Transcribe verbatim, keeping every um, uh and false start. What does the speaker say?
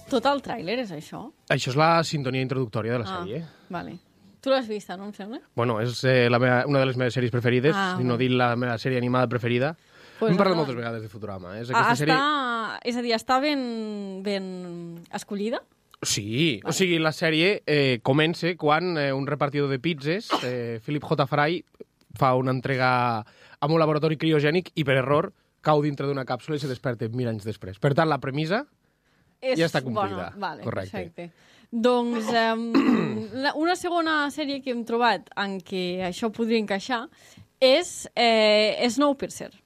Tot el tràiler és això? Això és la sintonia introductòria de la Ah, sèrie. vale. Tu l'has vista, no, em sembla? Bueno, és eh, la meva, una de les meves sèries preferides, Ah, si no vale. dir la meva sèrie animada preferida. Pues Hem parlat no. moltes vegades de Futurama. És Ah, aquesta està... sèrie... És a dir, està ben, ben escollida? Sí, vale. O sigui, la sèrie eh, comença quan eh, un repartidor de pizzas, eh, Philip J. Fry, fa una entrega a un laboratori criogènic i per error cau dintre d'una càpsula i se desperta mil anys després. Per tant, la premissa És... ja està complida. Bueno, vale, correcte. perfecte. Doncs um, una segona sèrie que hem trobat en què això podria encaixar és eh, Snowpiercer.